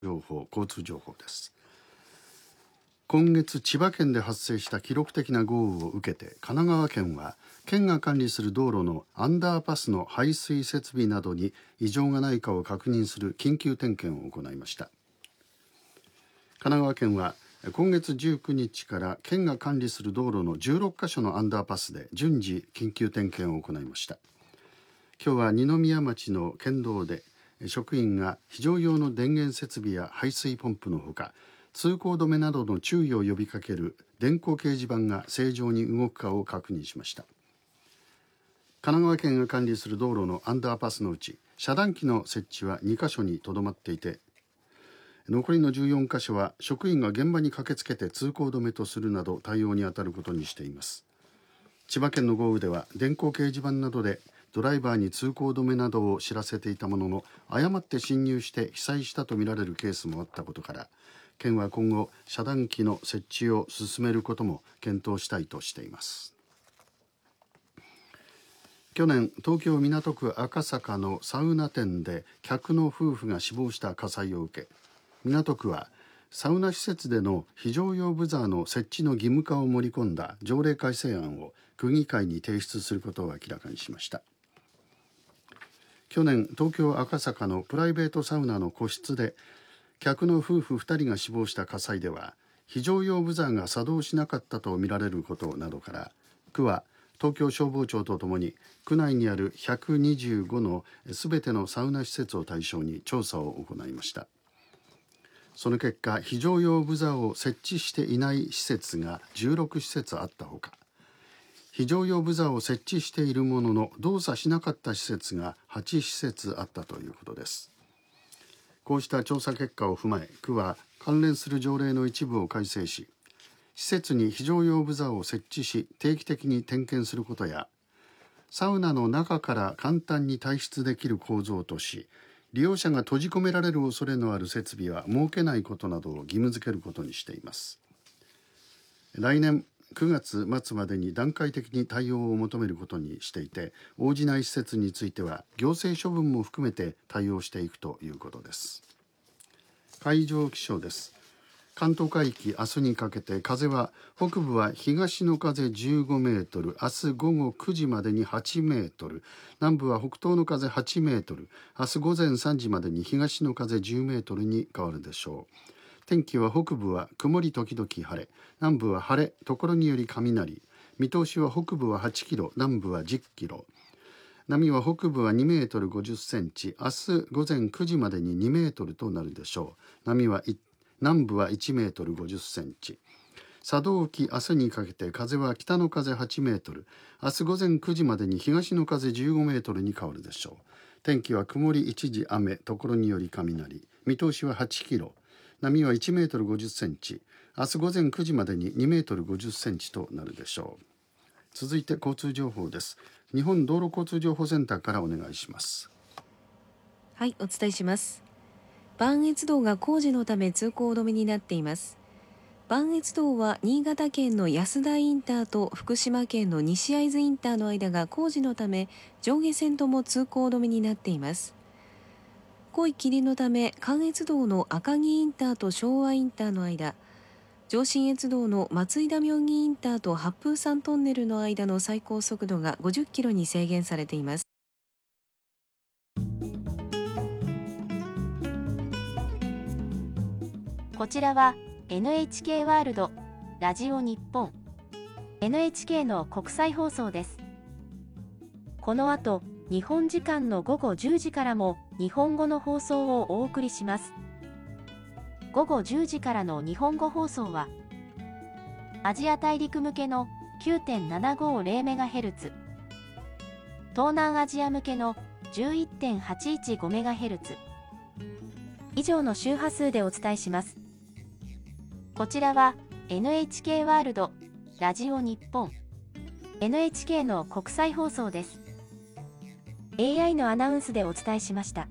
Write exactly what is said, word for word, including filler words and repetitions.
情報、交通情報です。今月千葉県で発生した記録的な豪雨を受けて、神奈川県は県が管理する道路のアンダーパスの排水設備などに異常がないかを確認する緊急点検を行いました。神奈川県は今月じゅうくにちから県が管理する道路のじゅうろっかしょのアンダーパスで順次緊急点検を行いました。今日は二宮町の県道で職員が非常用の電源設備や排水ポンプのほか、通行止めなどの注意を呼びかける電光掲示板が正常に動くかを確認しました。神奈川県が管理する道路のアンダーパスのうち、遮断機の設置はにかしょにとどまっていて、残りのじゅうよんかしょは職員が現場に駆けつけて通行止めとするなど対応に当たることにしています。千葉県の豪雨では電光掲示板などでドライバーに通行止めなどを知らせていたものの、誤って進入して被災したとみられるケースもあったことから、県は今後遮断機の設置を進めることも検討したいとしています。去年、東京港区赤坂のサウナ店で客の夫婦が死亡した火災を受け、港区はサウナ施設での非常用ブザーの設置の義務化を盛り込んだ条例改正案を区議会に提出することを明らかにしました。去年、東京赤坂のプライベートサウナの個室で客の夫婦ふたりが死亡した火災では、非常用ブザーが作動しなかったとみられることなどから、区は東京消防庁とともに区内にあるひゃくにじゅうごのすべてのサウナ施設を対象に調査を行いました。その結果、非常用ブザーを設置していない施設がじゅうろくしせつあったほか、非常用ブザーを設置しているものの動作しなかった施設がはちしせつあったということです。こうした調査結果を踏まえ、区は関連する条例の一部を改正し、施設に非常用ブザーを設置し定期的に点検することや、サウナの中から簡単に退出できる構造とし、利用者が閉じ込められる恐れのある設備は設けないことなどを義務付けることにしています。来年くがつまつまでに段階的に対応を求めることにしていて、応じない施設については行政処分も含めて対応していくということです。海上気象です。関東海域、明日にかけて風は北部は東の風じゅうごメートル、明日午後くじまでにはちメートル、南部は北東の風はちメートル、明日午前さんじまでに東の風じゅうメートルに変わるでしょう。天気は北部は曇り時々晴れ、南部は晴れ、ところにより雷、見通しは北部ははちキロ、南部はじゅっキロ、波は北部はにメートルごじゅっセンチ、明日午前くじまでににメートルとなるでしょう。波は南部はいちメートルごじゅっセンチ。佐渡沖、明日にかけて風は北の風はちメートル、明日午前くじまでに東の風じゅうごメートルに変わるでしょう。天気は曇り一時雨、ところにより雷、見通しははちキロ、波はいちメートルごじゅっセンチ、明日午前くじまでににメートルごじゅっセンチとなるでしょう。続いて交通情報です。日本道路交通情報センターからお願いします。 はい、お伝えします。磐越道が工事のため通行止めになっています。磐越道は新潟県の安田インターと福島県の西会津インターの間が工事のため上下線とも通行止めになっています。濃い霧のため関越道の赤城インターと昭和インターの間、上信越道の松井田妙義インターと八風山トンネルの間の最高速度がごじゅっキロに制限されています。 こちらは エヌエイチケー ワールドラジオ日本 エヌエイチケー の国際放送です。この後、日本時間のごごじゅうじからも日本語の放送をお送りします。ごごじゅうじからの日本語放送はアジア大陸向けの きゅうてんななごゼロメガヘルツ、東南アジア向けの じゅういってんはちいちごメガヘルツ、以上の周波数でお伝えします。こちらは エヌエイチケー ワールドラジオ日本 エヌエイチケー の国際放送です。エーアイ のアナウンスでお伝えしました。